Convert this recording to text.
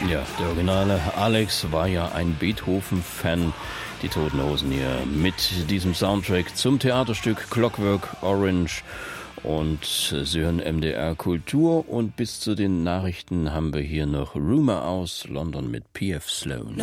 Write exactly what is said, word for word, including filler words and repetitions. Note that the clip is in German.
Ja, der originale Alex war ja ein Beethoven-Fan. Die Toten Hosen hier mit diesem Soundtrack zum Theaterstück Clockwork Orange. Und Sie hören M D R Kultur und bis zu den Nachrichten haben wir hier noch Rumour aus London mit P F Sloan.